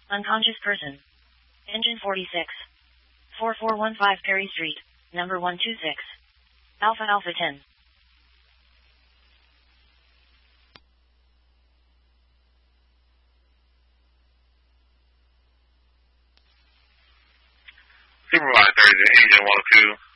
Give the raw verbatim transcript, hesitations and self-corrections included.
Unconscious person. Engine forty-six. four four one five Perry Street, number one two six. Alpha Alpha ten. Supervisor, Agent one oh two.